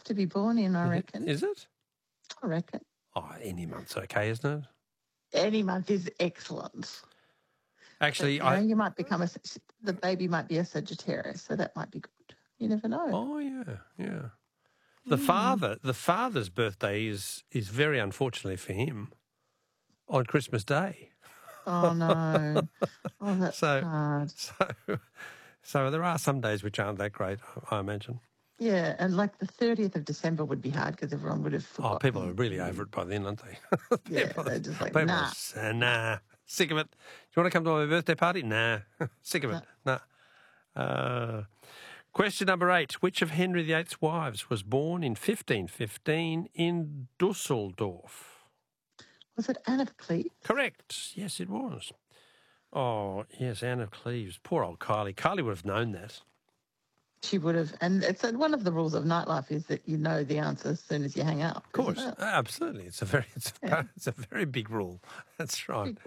to be born in, I reckon. Is it? I reckon. Oh, any month's okay, isn't it? Any month is excellent. Actually, but, you might become the baby might be a Sagittarius, so that might be good. You never know. Oh, yeah. The father's birthday is very unfortunately for him on Christmas Day. Oh, no. Oh, that's hard. So there are some days which aren't that great, I imagine. Yeah, and like the 30th of December would be hard because everyone would have forgotten. Oh, people are really over it by then, aren't they? They're just like, nah. Nah, sick of it. Do you want to come to my birthday party? Nah, sick of it. Nah. Question number 8. Which of Henry VIII's wives was born in 1515 in Dusseldorf? Was it Anne of Cleves? Correct. Yes, it was. Oh, yes, Anne of Cleves. Poor old Kylie. Kylie would have known that. She would have. And it's one of the rules of nightlife is that you know the answer as soon as you hang up. Of course. Absolutely. It's a very big rule. That's right.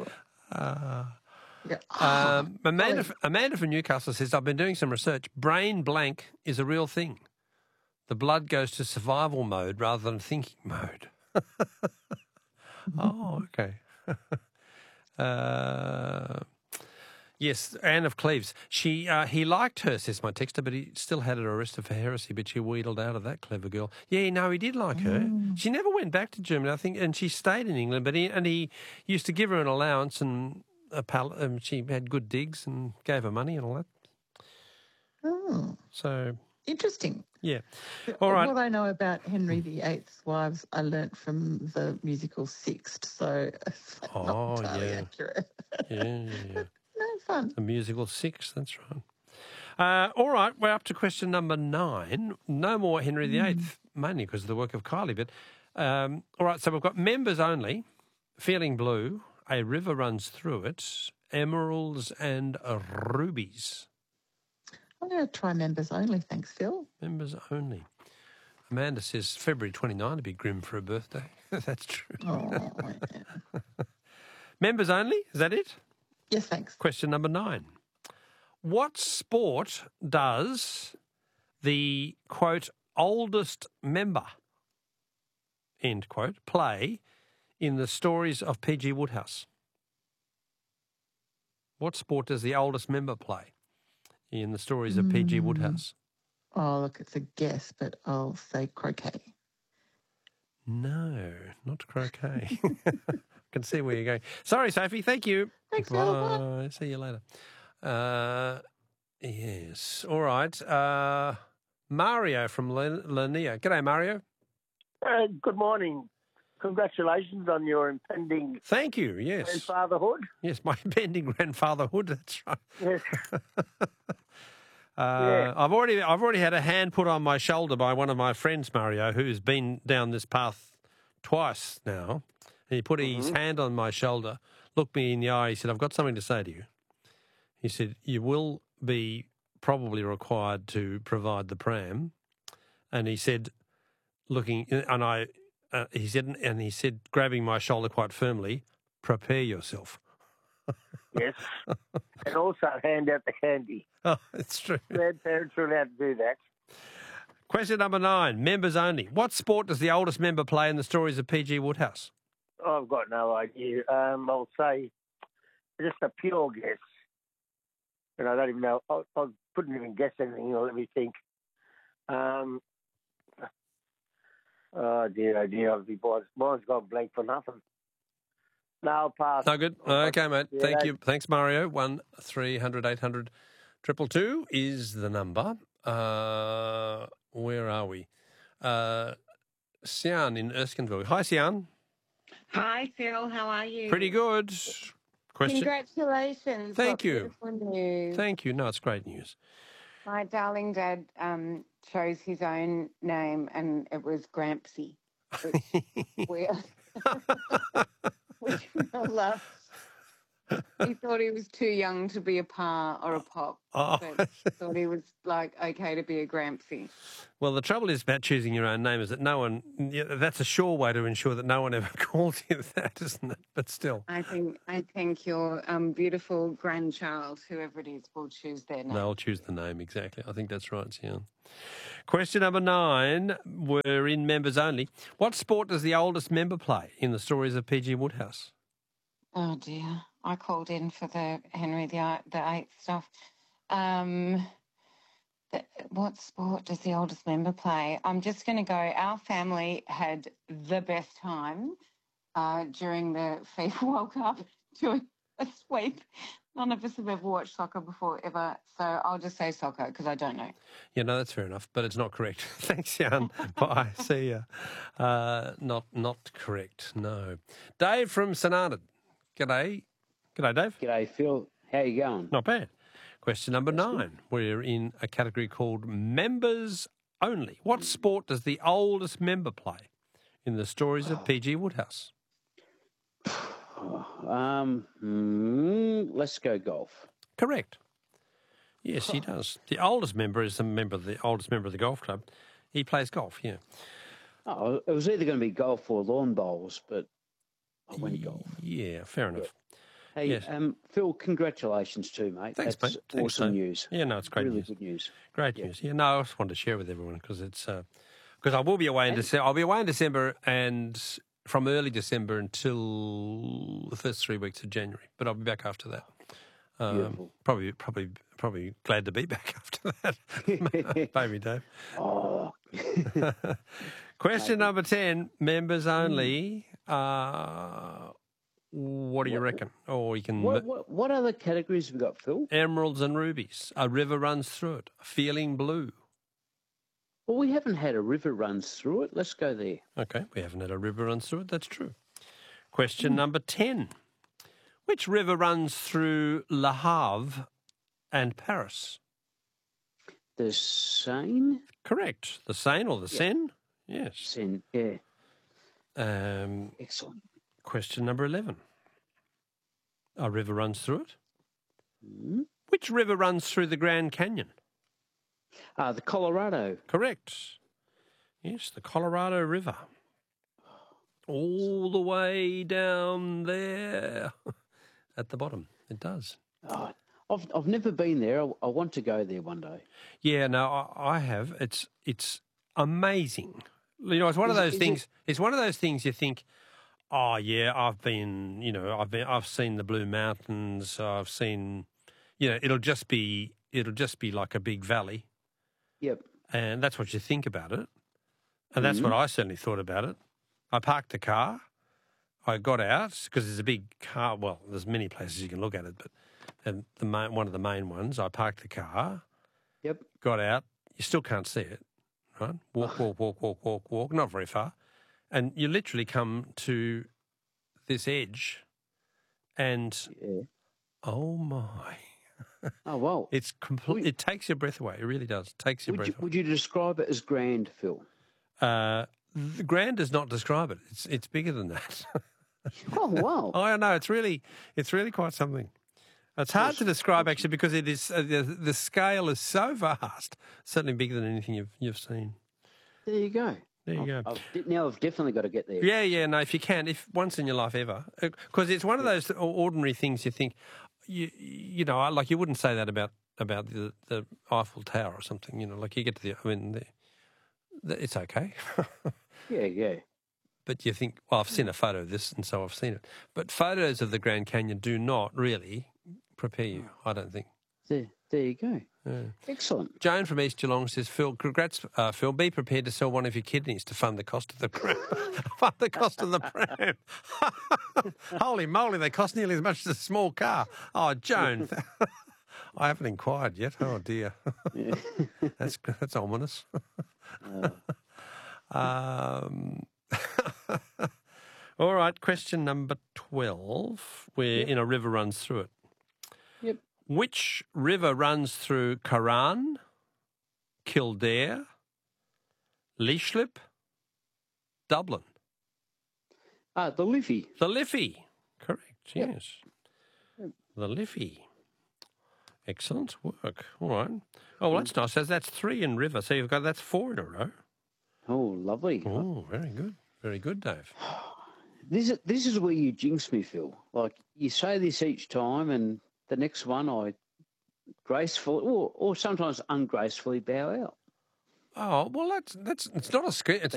Amanda from Newcastle says, I've been doing some research. Brain blank is a real thing. The blood goes to survival mode rather than thinking mode. Oh, okay. Yes, Anne of Cleves. He liked her, says my texter, but he still had her arrested for heresy, but she wheedled out of that, clever girl. Yeah, no, he did like her. She never went back to Germany, I think, and she stayed in England, but he used to give her an allowance and she had good digs and gave her money and all that. Oh. So interesting. Yeah. All right. What I know about Henry VIII's wives, I learnt from the musical Sixth, so it's not entirely accurate. Yeah. No fun. The musical Six, that's right. All right, we're up to question number 9. No more Henry VIII, mainly because of the work of Kylie. But all right, so we've got members only, Feeling Blue, A River Runs Through It, Emeralds and Rubies. I'm going to try members only, thanks, Phil. Members only. Amanda says February 29 would be grim for her birthday. That's true. Oh, yeah. Members only, is that it? Yes, thanks. Question number 9. What sport does the, quote, oldest member, end quote, play in the stories of P.G. Wodehouse? What sport does the oldest member play in the stories of P.G. Wodehouse? Oh, look, it's a guess, but I'll say croquet. No, not croquet. I can see where you're going. Sorry, Sophie. Thank you. Thanks, Bye. See you later. Yes. All right. Mario from Lania. G'day, Mario. Good morning. Congratulations on your impending Thank you, yes. grandfatherhood. Yes, my impending grandfatherhood, that's right. Yes. Yeah. I've already had a hand put on my shoulder by one of my friends, Mario, who's been down this path twice now. And he put his hand on my shoulder, looked me in the eye, he said, I've got something to say to you. He said, you will be probably required to provide the pram. And he said, he said, grabbing my shoulder quite firmly, prepare yourself. Yes. And also hand out the candy. Oh, it's true. Grandparents are allowed to do that. Question number 9, members only. What sport does the oldest member play in the stories of P.G. Wodehouse? I've got no idea. I'll say just a pure guess. And I don't even know. I couldn't even guess anything. Let me think. Oh, dear. Mine's gone blank for nothing. No, I'll pass. No good. Okay, mate. Yeah, Thank you. Thanks, Mario. 1-300-800-222 is the number. Where are we? Sian in Erskineville. Hi, Sian. Hi, Phil. How are you? Pretty good. Question. Congratulations. Thank you. Beautiful news. Thank you. No, it's great news. My darling dad chose his own name, and it was Grampsy, which we all love. He thought he was too young to be a Pa or a Pop. Oh. But thought he was like okay to be a Grampsy. Well, the trouble is about choosing your own name is that no one, that's a sure way to ensure that no one ever calls you that, isn't it? But still. I think your beautiful grandchild, whoever it is, will choose their name. They'll choose the name, exactly. I think that's right, Sian. Question number 9. We're in members only. What sport does the oldest member play in the stories of P.G. Wodehouse? Oh, dear. I called in for the Henry VIII stuff. What sport does the oldest member play? I'm just going to go. Our family had the best time during the FIFA World Cup doing a sweep. None of us have ever watched soccer before, ever. So I'll just say soccer because I don't know. Yeah, no, that's fair enough, but it's not correct. Thanks, Jan. Bye. See ya. Not correct, no. Dave from St Arnaud. G'day. G'day, Dave. G'day, Phil. How you going? Not bad. Question number 9. We're in a category called members only. What sport does the oldest member play in the stories of P.G. Wodehouse? Let's go golf. Correct. Yes, he does. The oldest member is the oldest member of the golf club. He plays golf, yeah. Oh, it was either going to be golf or lawn bowls, but I went golf. Yeah, fair enough. Hey, yes. Phil, congratulations too, mate. Thanks, That's mate. Thanks, awesome mate. news. Yeah, no, it's great really news. Good news. Great news. Yeah, no, I just wanted to share with everyone because it's because I will be away in December. I'll be away in December and from early December until the first 3 weeks of January, but I'll be back after that. Probably glad to be back after that, baby Dave. Oh. Question number 10, members only. What do you reckon? Or you can. What other categories have we got, Phil? Emeralds and rubies. A river runs through it. Feeling blue. Well, we haven't had a river runs through it. Let's go there. Okay, we haven't had a river runs through it. That's true. Question number 10. Which river runs through Le Havre and Paris? The Seine? Correct. The Seine or the Seine? Yes. Seine, yeah. Excellent. Question number 11. A river runs through it. Mm-hmm. Which river runs through the Grand Canyon? The Colorado. Correct. Yes, the Colorado River. All the way down there at the bottom. It does. Oh, I've never been there. I want to go there one day. Yeah, no, I have. It's amazing. You know, it's one of those things. It's one of those things you think, oh yeah, I've seen the Blue Mountains. I've seen, it'll just be like a big valley. Yep. And that's what you think about it. And that's what I certainly thought about it. I parked the car. I got out because there's a big car. Well, there's many places you can look at it, but one of the main ones, I parked the car. Yep. Got out. You still can't see it, right? Walk, not very far. And you literally come to this edge and, oh my. Oh, wow. It's complete. It takes your breath away. It really does. It takes your breath away. Would you describe it as grand, Phil? The grand does not describe it. It's bigger than that. Oh, wow. I know. It's really quite something. It's hard to describe actually because it is the scale is so vast. Certainly bigger than anything you've seen. There you go. There you go. Now I've definitely got to get there. Yeah. No, if you can, if once in your life ever, because it's one of those ordinary things you think, like you wouldn't say that about the Eiffel Tower or something. Like you get to it's okay. Yeah. But you think, well, I've seen a photo of this, and so I've seen it. But photos of the Grand Canyon do not really prepare you, I don't think. There you go. Yeah. Excellent. Joan from East Geelong says, Phil, congrats, Phil. Be prepared to sell one of your kidneys to fund the cost of the pram. Fund the cost of the pram. Holy moly, they cost nearly as much as a small car. Oh, Joan. I haven't inquired yet. Oh, dear. That's ominous. All right, question number 12. We're in a river runs through it. Yep. Which river runs through Curran, Kildare, Leashlip, Dublin? The Liffey. The Liffey. Correct, yes. The Liffey. Excellent work. All right. Oh, well, that's nice. So that's 3 in River. So that's 4 in a row. Oh, lovely. Oh, very good. Very good, Dave. This is where you jinx me, Phil. Like, you say this each time, and the next one I gracefully or sometimes ungracefully bow out. Oh, well, it's not a